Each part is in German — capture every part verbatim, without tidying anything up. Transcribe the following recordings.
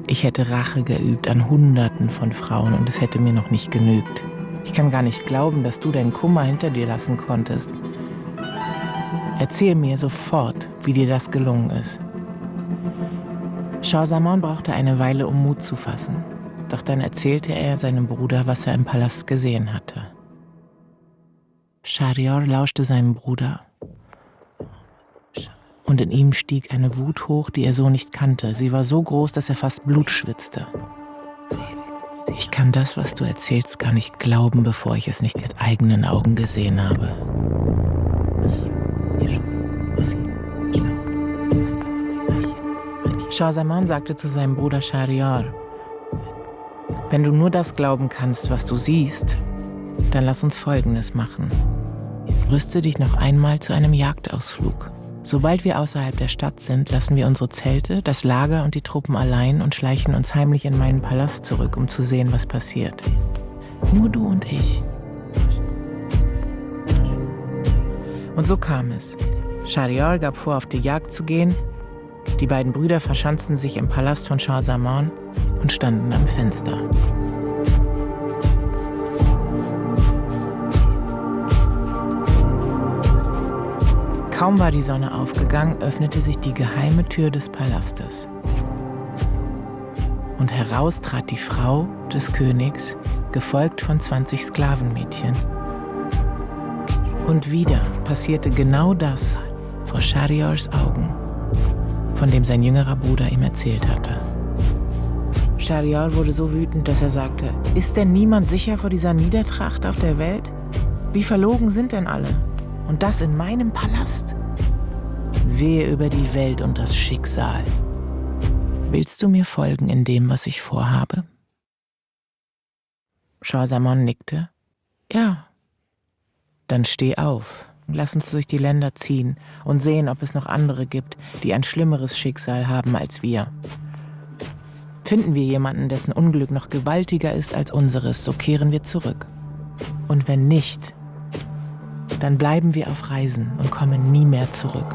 Ich hätte Rache geübt an Hunderten von Frauen und es hätte mir noch nicht genügt. Ich kann gar nicht glauben, dass du deinen Kummer hinter dir lassen konntest. Erzähl mir sofort, wie dir das gelungen ist. Schahzaman brauchte eine Weile, um Mut zu fassen. Doch dann erzählte er seinem Bruder, was er im Palast gesehen hatte. Schahryar lauschte seinem Bruder. Und in ihm stieg eine Wut hoch, die er so nicht kannte. Sie war so groß, dass er fast Blut schwitzte. Ich kann das, was du erzählst, gar nicht glauben, bevor ich es nicht mit eigenen Augen gesehen habe. Schahzaman sagte zu seinem Bruder Schahryar: Wenn du nur das glauben kannst, was du siehst, dann lass uns Folgendes machen. Rüste dich noch einmal zu einem Jagdausflug. Sobald wir außerhalb der Stadt sind, lassen wir unsere Zelte, das Lager und die Truppen allein und schleichen uns heimlich in meinen Palast zurück, um zu sehen, was passiert. Nur du und ich. Und so kam es. Schahryar gab vor, auf die Jagd zu gehen. Die beiden Brüder verschanzten sich im Palast von Schahzaman und standen am Fenster. Kaum war die Sonne aufgegangen, öffnete sich die geheime Tür des Palastes. Und heraus trat die Frau des Königs, gefolgt von zwanzig Sklavenmädchen. Und wieder passierte genau das vor Schahryars Augen, von dem sein jüngerer Bruder ihm erzählt hatte. Schahryar wurde so wütend, dass er sagte: Ist denn niemand sicher vor dieser Niedertracht auf der Welt? Wie verlogen sind denn alle? Und das in meinem Palast? Wehe über die Welt und das Schicksal. Willst du mir folgen in dem, was ich vorhabe? Schahzaman nickte. Ja. Dann steh auf. Lass uns durch die Länder ziehen und sehen, ob es noch andere gibt, die ein schlimmeres Schicksal haben als wir. Finden wir jemanden, dessen Unglück noch gewaltiger ist als unseres, so kehren wir zurück. Und wenn nicht, dann bleiben wir auf Reisen und kommen nie mehr zurück.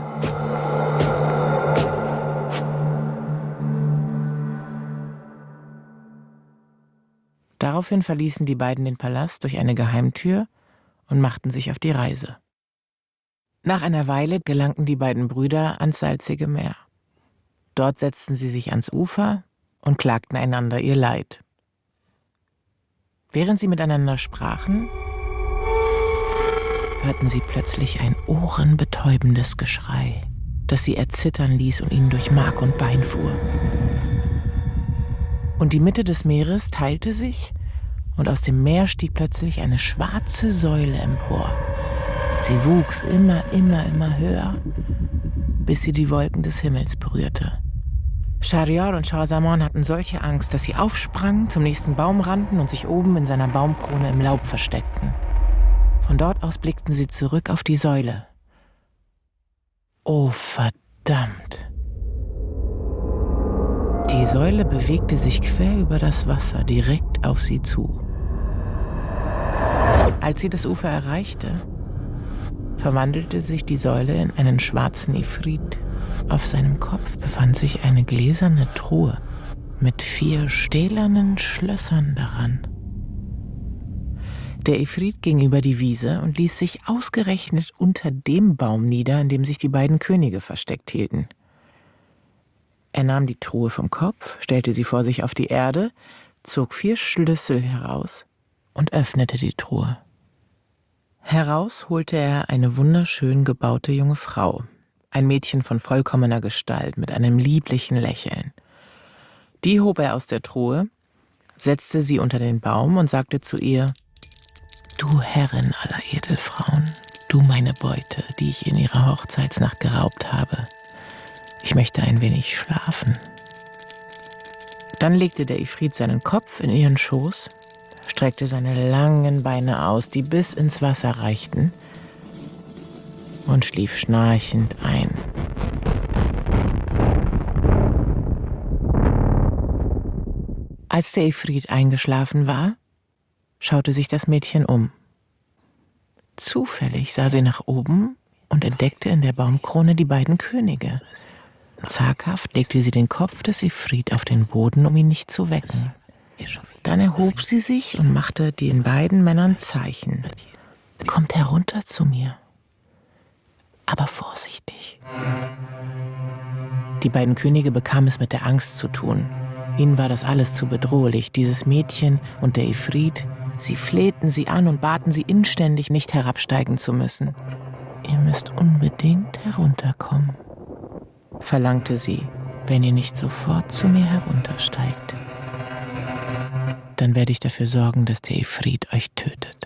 Daraufhin verließen die beiden den Palast durch eine Geheimtür und machten sich auf die Reise. Nach einer Weile gelangten die beiden Brüder ans salzige Meer. Dort setzten sie sich ans Ufer und klagten einander ihr Leid. Während sie miteinander sprachen, hörten sie plötzlich ein ohrenbetäubendes Geschrei, das sie erzittern ließ und ihnen durch Mark und Bein fuhr. Und die Mitte des Meeres teilte sich und aus dem Meer stieg plötzlich eine schwarze Säule empor. Sie wuchs immer, immer, immer höher, bis sie die Wolken des Himmels berührte. Schahryar und Schahzaman hatten solche Angst, dass sie aufsprangen, zum nächsten Baum rannten und sich oben in seiner Baumkrone im Laub versteckten. Von dort aus blickten sie zurück auf die Säule. Oh, verdammt! Die Säule bewegte sich quer über das Wasser, direkt auf sie zu. Als sie das Ufer erreichte, verwandelte sich die Säule in einen schwarzen Ifrit. Auf seinem Kopf befand sich eine gläserne Truhe mit vier stählernen Schlössern daran. Der Ifrit ging über die Wiese und ließ sich ausgerechnet unter dem Baum nieder, in dem sich die beiden Könige versteckt hielten. Er nahm die Truhe vom Kopf, stellte sie vor sich auf die Erde, zog vier Schlüssel heraus und öffnete die Truhe. Heraus holte er eine wunderschön gebaute junge Frau, ein Mädchen von vollkommener Gestalt mit einem lieblichen Lächeln. Die hob er aus der Truhe, setzte sie unter den Baum und sagte zu ihr: Du Herrin aller Edelfrauen, du meine Beute, die ich in ihrer Hochzeitsnacht geraubt habe. Ich möchte ein wenig schlafen. Dann legte der Ifrit seinen Kopf in ihren Schoß, streckte seine langen Beine aus, die bis ins Wasser reichten, und schlief schnarchend ein. Als der Ifrit eingeschlafen war, schaute sich das Mädchen um. Zufällig sah sie nach oben und entdeckte in der Baumkrone die beiden Könige. Zaghaft legte sie den Kopf des Ifrit auf den Boden, um ihn nicht zu wecken. Dann erhob sie sich und machte den beiden Männern Zeichen. »Kommt herunter zu mir, aber vorsichtig.« Die beiden Könige bekamen es mit der Angst zu tun. Ihnen war das alles zu bedrohlich, dieses Mädchen und der Ifrit. Sie flehten sie an und baten sie inständig, nicht herabsteigen zu müssen. »Ihr müsst unbedingt herunterkommen«, verlangte sie. »Wenn ihr nicht sofort zu mir heruntersteigt, dann werde ich dafür sorgen, dass der Ifrit euch tötet.«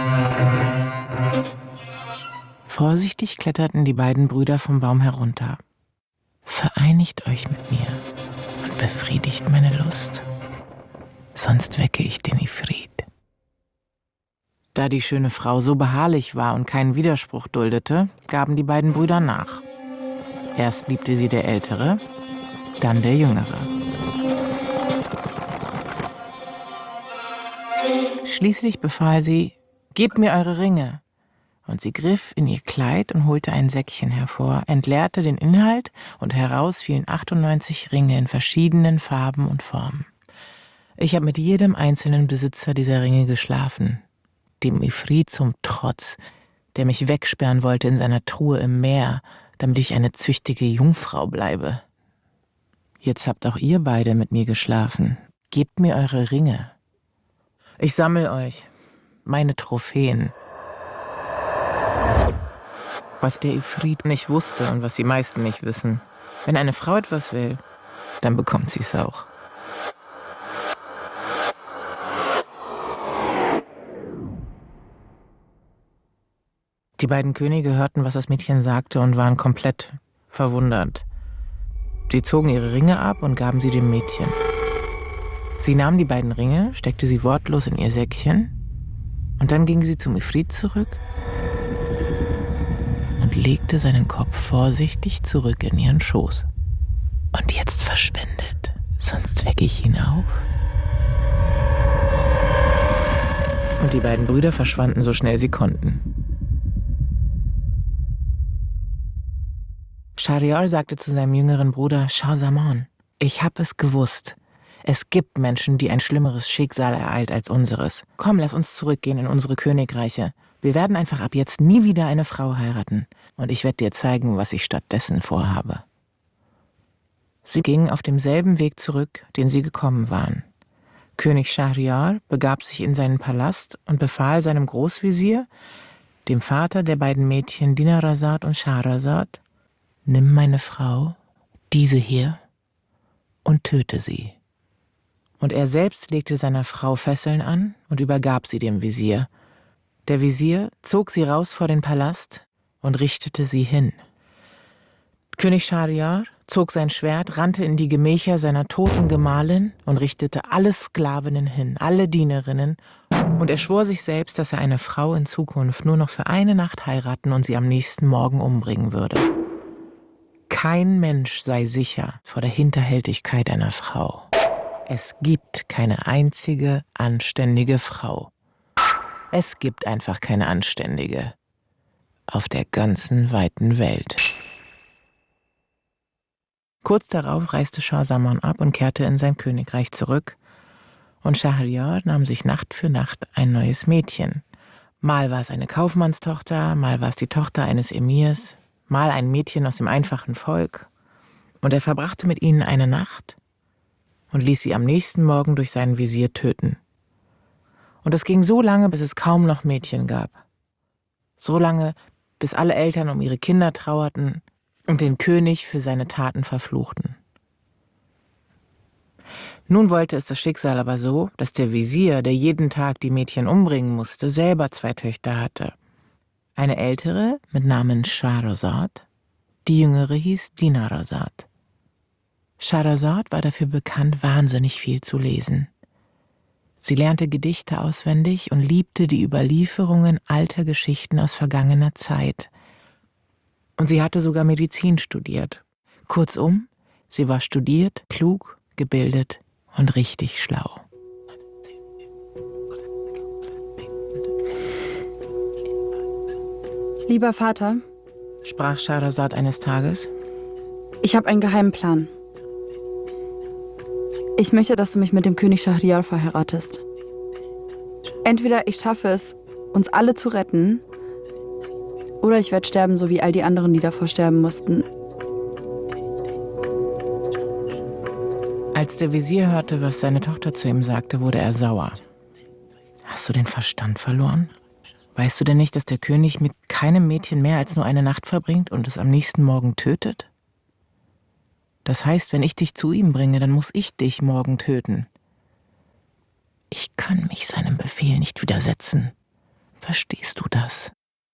Vorsichtig kletterten die beiden Brüder vom Baum herunter. »Vereinigt euch mit mir und befriedigt meine Lust, sonst wecke ich den Ifrit.« Da die schöne Frau so beharrlich war und keinen Widerspruch duldete, gaben die beiden Brüder nach. Erst liebte sie der Ältere, dann der Jüngere. Schließlich befahl sie: »Gebt mir eure Ringe!« Und sie griff in ihr Kleid und holte ein Säckchen hervor, entleerte den Inhalt und heraus fielen achtundneunzig Ringe in verschiedenen Farben und Formen. Ich habe mit jedem einzelnen Besitzer dieser Ringe geschlafen. Dem Ifrit zum Trotz, der mich wegsperren wollte in seiner Truhe im Meer, damit ich eine züchtige Jungfrau bleibe. Jetzt habt auch ihr beide mit mir geschlafen. Gebt mir eure Ringe. Ich sammle euch, meine Trophäen.« Was der Ifrit nicht wusste und was die meisten nicht wissen: Wenn eine Frau etwas will, dann bekommt sie es auch. Die beiden Könige hörten, was das Mädchen sagte, und waren komplett verwundert. Sie zogen ihre Ringe ab und gaben sie dem Mädchen. Sie nahm die beiden Ringe, steckte sie wortlos in ihr Säckchen, und dann ging sie zum Ifrit zurück und legte seinen Kopf vorsichtig zurück in ihren Schoß. »Und jetzt verschwindet, sonst wecke ich ihn auf.« Und die beiden Brüder verschwanden so schnell sie konnten. Schahryar sagte zu seinem jüngeren Bruder: »Schah Zaman, ich hab es gewusst. Es gibt Menschen, die ein schlimmeres Schicksal ereilt als unseres. Komm, lass uns zurückgehen in unsere Königreiche. Wir werden einfach ab jetzt nie wieder eine Frau heiraten. Und ich werde dir zeigen, was ich stattdessen vorhabe.« Sie gingen auf demselben Weg zurück, den sie gekommen waren. König Schahryar begab sich in seinen Palast und befahl seinem Großvezier, dem Vater der beiden Mädchen Dinarazad und Schahrazad: »Nimm meine Frau, diese hier, und töte sie.« Und er selbst legte seiner Frau Fesseln an und übergab sie dem Visier. Der Visier zog sie raus vor den Palast und richtete sie hin. König Schahryar zog sein Schwert, rannte in die Gemächer seiner toten Gemahlin und richtete alle Sklavinnen hin, alle Dienerinnen, und er schwor sich selbst, dass er eine Frau in Zukunft nur noch für eine Nacht heiraten und sie am nächsten Morgen umbringen würde. Kein Mensch sei sicher vor der Hinterhältigkeit einer Frau. Es gibt keine einzige anständige Frau. Es gibt einfach keine anständige auf der ganzen weiten Welt. Kurz darauf reiste Schah Zaman ab und kehrte in sein Königreich zurück, und Schahryar nahm sich Nacht für Nacht ein neues Mädchen. Mal war es eine Kaufmannstochter, mal war es die Tochter eines Emirs, mal ein Mädchen aus dem einfachen Volk, und er verbrachte mit ihnen eine Nacht und ließ sie am nächsten Morgen durch seinen Visier töten. Und es ging so lange, bis es kaum noch Mädchen gab. So lange, bis alle Eltern um ihre Kinder trauerten und den König für seine Taten verfluchten. Nun wollte es das Schicksal aber so, dass der Visier, der jeden Tag die Mädchen umbringen musste, selber zwei Töchter hatte. Eine ältere mit Namen Schahrazad, die jüngere hieß Dinarazad. Schahrazad war dafür bekannt, wahnsinnig viel zu lesen. Sie lernte Gedichte auswendig und liebte die Überlieferungen alter Geschichten aus vergangener Zeit. Und sie hatte sogar Medizin studiert. Kurzum, sie war studiert, klug, gebildet und richtig schlau. »Lieber Vater«, sprach Schahrazad eines Tages, Ich habe einen geheimen Plan. Ich möchte, dass du mich mit dem König Schahriar verheiratest. Entweder ich schaffe es, uns alle zu retten, oder ich werde sterben, so wie all die anderen, die davor sterben mussten. Als der Wesir hörte, was seine Tochter zu ihm sagte, wurde er sauer. Hast du den Verstand verloren? Weißt du denn nicht, dass der König mit keinem Mädchen mehr als nur eine Nacht verbringt und es am nächsten Morgen tötet? Das heißt, wenn ich dich zu ihm bringe, dann muss ich dich morgen töten. Ich kann mich seinem Befehl nicht widersetzen. Verstehst du das?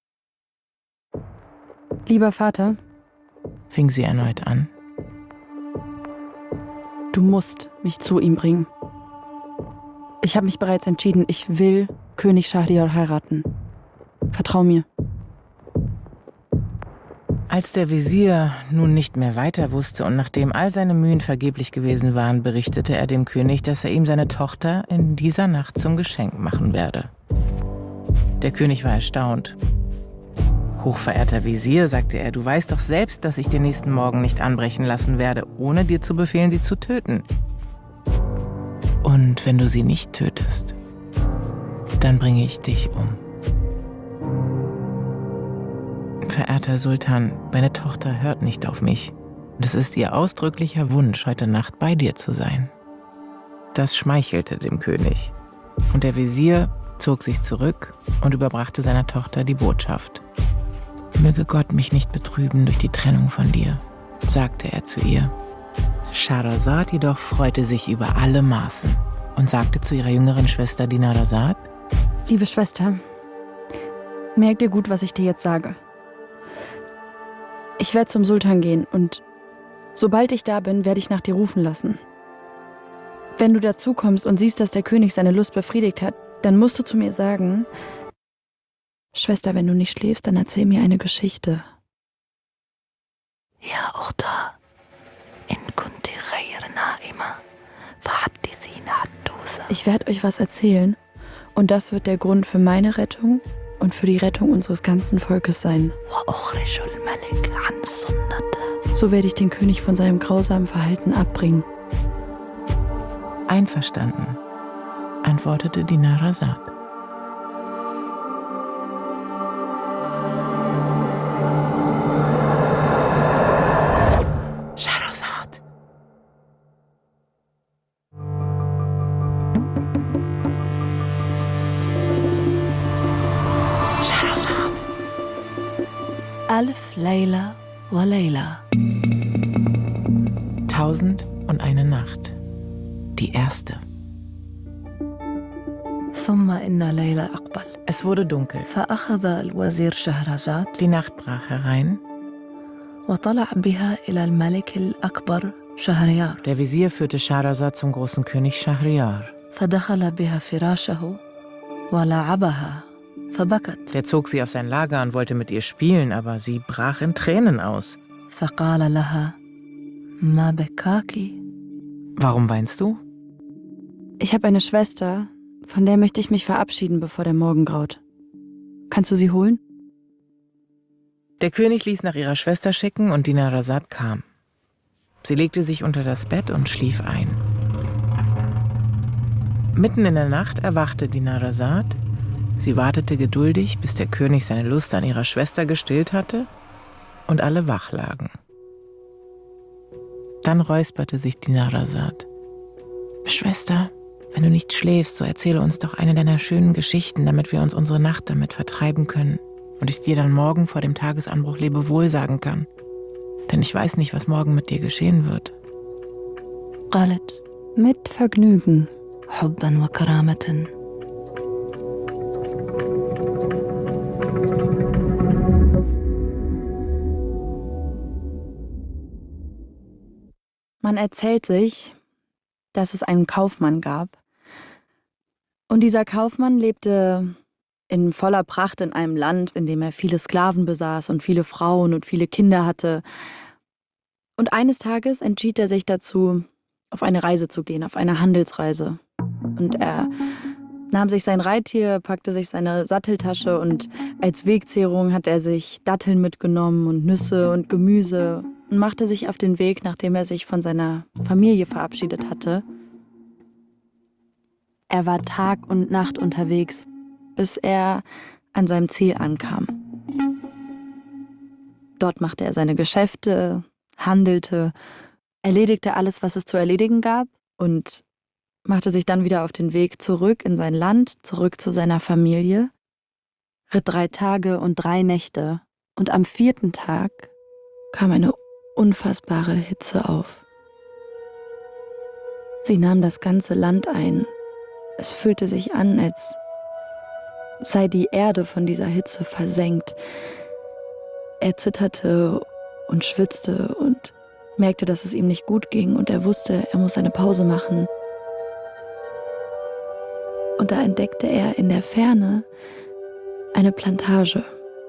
Lieber Vater, fing sie erneut an. Du musst mich zu ihm bringen. Ich habe mich bereits entschieden, ich will König Schahriar heiraten. Vertrau mir. Als der Wesir nun nicht mehr weiter wusste und nachdem all seine Mühen vergeblich gewesen waren, berichtete er dem König, dass er ihm seine Tochter in dieser Nacht zum Geschenk machen werde. Der König war erstaunt. Hochverehrter Wesir, sagte er, du weißt doch selbst, dass ich den nächsten Morgen nicht anbrechen lassen werde, ohne dir zu befehlen, sie zu töten. Und wenn du sie nicht tötest, dann bringe ich dich um. Verehrter Sultan, meine Tochter hört nicht auf mich. Und es ist ihr ausdrücklicher Wunsch, heute Nacht bei dir zu sein. Das schmeichelte dem König. Und der Wesir zog sich zurück und überbrachte seiner Tochter die Botschaft. Möge Gott mich nicht betrüben durch die Trennung von dir, sagte er zu ihr. Scheherazad jedoch freute sich über alle Maßen und sagte zu ihrer jüngeren Schwester Dinarzad: Liebe Schwester, merk dir gut, was ich dir jetzt sage. Ich werde zum Sultan gehen und sobald ich da bin, werde ich nach dir rufen lassen. Wenn du dazu kommst und siehst, dass der König seine Lust befriedigt hat, dann musst du zu mir sagen: Schwester, wenn du nicht schläfst, dann erzähl mir eine Geschichte. Ja, Ukhta, in kunti ghayr naima, fahaddithina haddusa. Ich werde euch was erzählen und das wird der Grund für meine Rettung und für die Rettung unseres ganzen Volkes sein. Wa ukhriju al-malik an sunnata. So werde ich den König von seinem grausamen Verhalten abbringen. Einverstanden, antwortete Dinarzad. Scheherazad! Scheherazad! Alf Layla wa Layla. Tausend und eine Nacht. Die erste. ثم إن ليلى أقبل. Es wurde dunkel. فأخذ الوزير شهرزاد Die Nacht brach herein. وطلع بها إلى الملك الأكبر شهريار. Der Wesir führte Scheherazad zum großen König Schahriar. فدخل بها فراشه ولعبها فبكت. Der zog sie auf sein Lager und wollte mit ihr spielen, aber sie brach in Tränen aus. فقال لها ما بكاكِ. Warum weinst du? Ich habe eine Schwester, von der möchte ich mich verabschieden, bevor der Morgen graut. Kannst du sie holen? Der König ließ nach ihrer Schwester schicken und Dinarzad kam. Sie legte sich unter das Bett und schlief ein. Mitten in der Nacht erwachte Dinarzad. Sie wartete geduldig, bis der König seine Lust an ihrer Schwester gestillt hatte und alle wach lagen. Dann räusperte sich Dinarzad. Schwester, wenn du nicht schläfst, so erzähle uns doch eine deiner schönen Geschichten, damit wir uns unsere Nacht damit vertreiben können und ich dir dann morgen vor dem Tagesanbruch Lebewohl sagen kann. Denn ich weiß nicht, was morgen mit dir geschehen wird. قالت Mit Vergnügen. حبا وكرامة. Man erzählt sich, dass es einen Kaufmann gab. Und dieser Kaufmann lebte in voller Pracht in einem Land, in dem er viele Sklaven besaß und viele Frauen und viele Kinder hatte. Und eines Tages entschied er sich dazu, auf eine Reise zu gehen, auf eine Handelsreise. Und er nahm sich sein Reittier, packte sich seine Satteltasche und als Wegzehrung hat er sich Datteln mitgenommen und Nüsse und Gemüse und machte sich auf den Weg, nachdem er sich von seiner Familie verabschiedet hatte. Er war Tag und Nacht unterwegs, bis er an seinem Ziel ankam. Dort machte er seine Geschäfte, handelte, erledigte alles, was es zu erledigen gab und machte sich dann wieder auf den Weg zurück in sein Land, zurück zu seiner Familie, ritt drei Tage und drei Nächte und am vierten Tag kam eine unfassbare Hitze auf. Sie nahm das ganze Land ein. Es fühlte sich an, als sei die Erde von dieser Hitze versenkt. Er zitterte und schwitzte und merkte, dass es ihm nicht gut ging und er wusste, er muss eine Pause machen. Und da entdeckte er in der Ferne eine Plantage.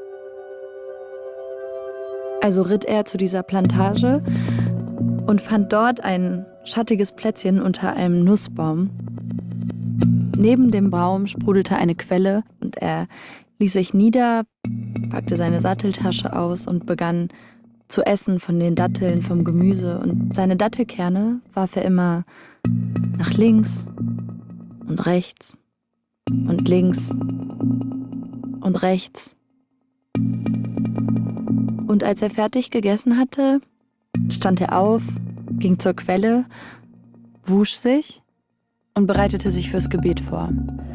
Also ritt er zu dieser Plantage und fand dort ein schattiges Plätzchen unter einem Nussbaum. Neben dem Baum sprudelte eine Quelle und er ließ sich nieder, packte seine Satteltasche aus und begann zu essen von den Datteln, vom Gemüse. Und seine Dattelkerne warf er immer nach links und rechts und links und rechts. Und als er fertig gegessen hatte, stand er auf, ging zur Quelle, wusch sich und bereitete sich fürs Gebet vor.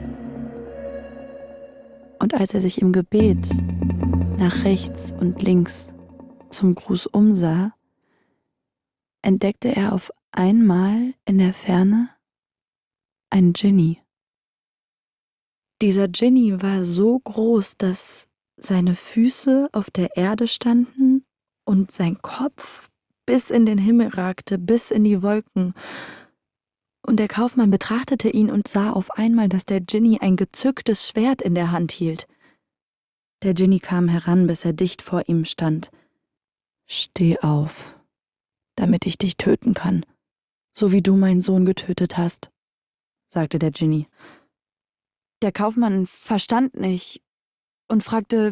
Und als er sich im Gebet nach rechts und links zum Gruß umsah, entdeckte er auf einmal in der Ferne einen Dschinni. Dieser Dschinni war so groß, dass seine Füße auf der Erde standen und sein Kopf bis in den Himmel ragte, bis in die Wolken. Und der Kaufmann betrachtete ihn und sah auf einmal, dass der Dschinni ein gezücktes Schwert in der Hand hielt. Der Dschinni kam heran, bis er dicht vor ihm stand. »Steh auf, damit ich dich töten kann, so wie du meinen Sohn getötet hast«, sagte der Dschinni. Der Kaufmann verstand nicht und fragte,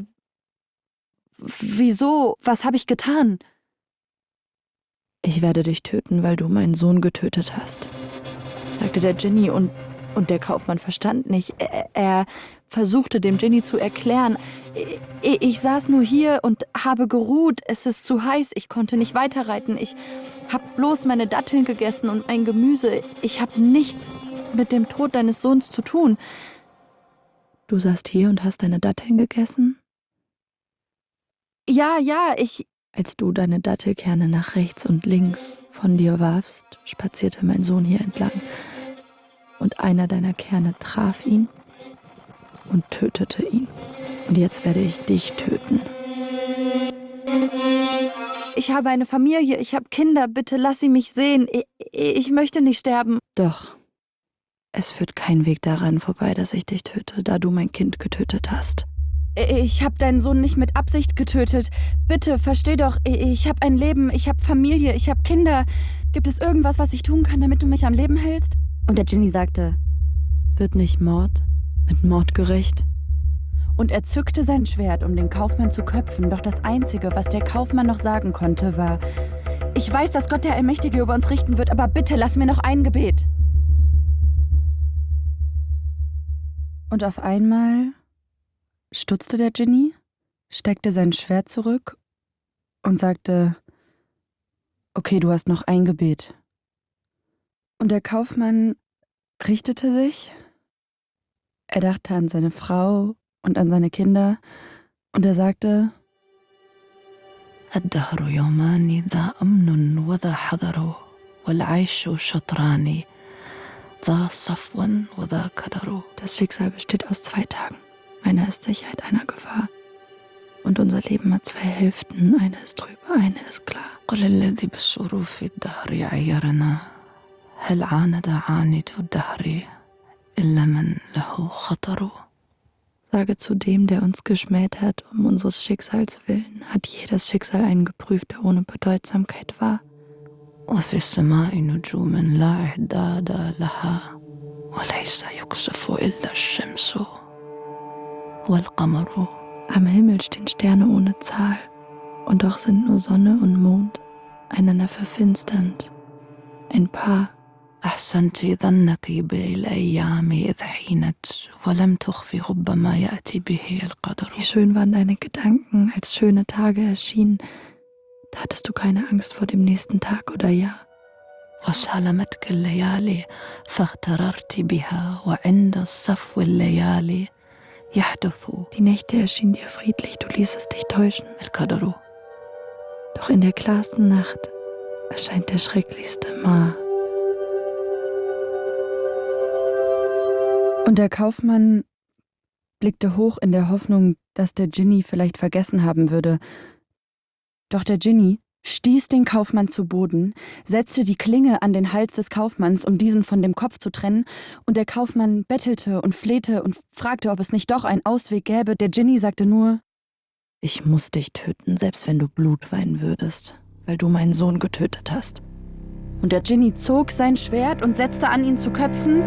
»Wieso? Was habe ich getan?« »Ich werde dich töten, weil du meinen Sohn getötet hast«, sagte der Dschinni und, und der Kaufmann verstand nicht. Er, er versuchte dem Dschinni zu erklären, ich, ich saß nur hier und habe geruht, es ist zu heiß, ich konnte nicht weiterreiten, ich habe bloß meine Datteln gegessen und mein Gemüse, ich habe nichts mit dem Tod deines Sohns zu tun. Du saßt hier und hast deine Datteln gegessen? Ja, ja, ich... Als du deine Dattelkerne nach rechts und links von dir warfst, spazierte mein Sohn hier entlang. Und einer deiner Kerne traf ihn und tötete ihn. Und jetzt werde ich dich töten. Ich habe eine Familie, ich habe Kinder, bitte lass sie mich sehen. Ich, ich möchte nicht sterben. Doch, es führt kein Weg daran vorbei, dass ich dich töte, da du mein Kind getötet hast. Ich habe deinen Sohn nicht mit Absicht getötet. Bitte, versteh doch, ich habe ein Leben, ich habe Familie, ich habe Kinder. Gibt es irgendwas, was ich tun kann, damit du mich am Leben hältst? Und der Dschinni sagte, wird nicht Mord mit Mord gerecht? Und er zückte sein Schwert, um den Kaufmann zu köpfen, doch das Einzige, was der Kaufmann noch sagen konnte, war, ich weiß, dass Gott der Allmächtige über uns richten wird, aber bitte lass mir noch ein Gebet. Und auf einmal stutzte der Dschinni, steckte sein Schwert zurück und sagte, okay, du hast noch ein Gebet. Und der Kaufmann richtete sich, er dachte an seine Frau und an seine Kinder und er sagte, الدهر يومان ذا أمن وذا حذر والعيش شطران ذا صفو وذا كدر. Das Schicksal besteht aus zwei Tagen. Einer ist Sicherheit, einer Gefahr. Und unser Leben hat zwei Hälften. Eine ist drüber, eine ist klar. قل الذي بالشروف الدهر عيرنا هل عاند عاند الدهر إلا من له خطر. Sage zu dem, der uns geschmäht hat, um unseres Schicksals willen, hat jedes Schicksal einen geprüft, der ohne Bedeutsamkeit war. وفي السماء نجوم لا عداد لها وليس يكسف إلا الشمس والقمر. Am Himmel stehen Sterne ohne Zahl, und doch sind nur Sonne und Mond einander verfinsternd. Ein Paar. أحسنت ظنك بالأيام إذ حينت ولم تخفي رب ما يأتي به القدر. Wie schön waren deine Gedanken, als schöne Tage erschienen. Da hattest du keine Angst vor dem nächsten Tag oder Jahr. وسالمتك الليالي فاغتررت بها وعند الصفو الليالي يحدث Die Nächte erschienen dir friedlich, du ließest dich täuschen. القدر. Doch in der klarsten Nacht erscheint der schrecklichste Ma. Und der Kaufmann blickte hoch in der Hoffnung, dass der Dschinni vielleicht vergessen haben würde. Doch der Dschinni stieß den Kaufmann zu Boden, setzte die Klinge an den Hals des Kaufmanns, um diesen von dem Kopf zu trennen, und der Kaufmann bettelte und flehte und fragte, ob es nicht doch einen Ausweg gäbe. Der Dschinni sagte nur: Ich muss dich töten, selbst wenn du Blut weinen würdest, weil du meinen Sohn getötet hast. Und der Dschinni zog sein Schwert und setzte an, ihn zu köpfen.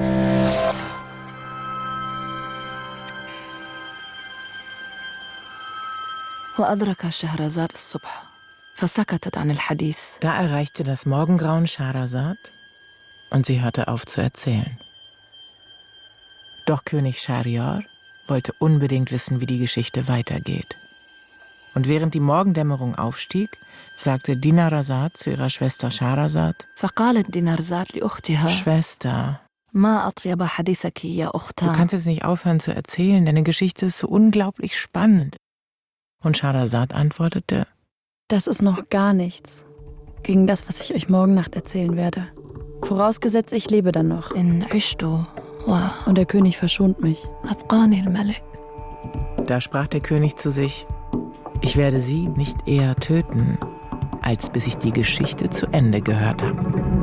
وأدرك شهرزاد الصبح فسكتت عن الحديث. Da erreichte das Morgengrauen Scheherazad und sie hörte auf zu erzählen. Doch König Schahriar wollte unbedingt wissen, wie die Geschichte weitergeht. Und während die Morgendämmerung aufstieg, sagte Dinarzad zu ihrer Schwester Scheherazad: فقالت دينارزاد لأختها Schwester, ما أطيب حديثك يا du أختها. kannst jetzt nicht aufhören zu erzählen, deine Geschichte ist so unglaublich spannend. Und Scheherazad antwortete: Das ist noch gar nichts gegen das, was ich euch morgen Nacht erzählen werde. Vorausgesetzt, ich lebe dann noch. إن عشت Und der König verschont mich. وأبقاني الملك. Da sprach der König zu sich: Ich werde sie nicht eher töten, als bis ich die Geschichte zu Ende gehört habe.